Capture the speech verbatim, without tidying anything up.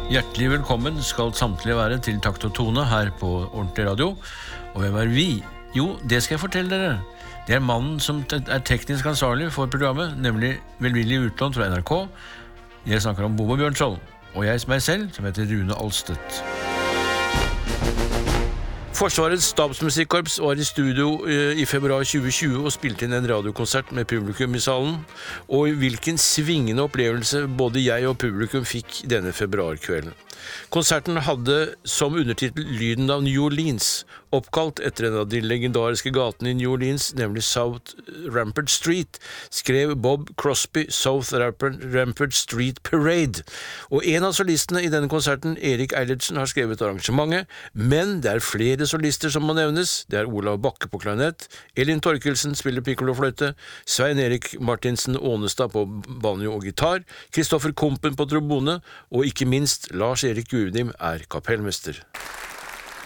Hjertelig velkommen skal samtlige være til Takt og Tone her på Ordentlig Radio. Og hvem er vi? Jo, det skal jeg fortelle dere. Det er mannen som er teknisk ansvarlig for programmet, nemlig Velvillig Utlån fra N R K. Jeg snakker om Bobo Bjørnskjold, og jeg meg selv, som heter Rune Alstedt. Forsvarets stabsmusikkorps var i studio i februar tjue tjue og spilte inn en radiokonsert med publikum i salen, og hvilken svingende opplevelse både jeg og publikum fikk denne februarkvelden. Konserten hadde som undertitel Lyden av New Orleans, oppkalt etter en av de legendariske gatene i New Orleans, nemlig South Rampart Street, skrev Bob Crosby South Rampart Street Parade. Og en av solistene i denne konserten, Erik Eilertsen, har skrevet arrangementet, men det er flere solister som må nevnes. Det er Olav Bakke på klarinett, Elin Torkelsen spiller pikkolofløyte, Svein Erik Martinsen Ånestad på banjo og gitar, Kristoffer Kompen på trombone, og ikke minst Lars Erik Gudim er kapellmester.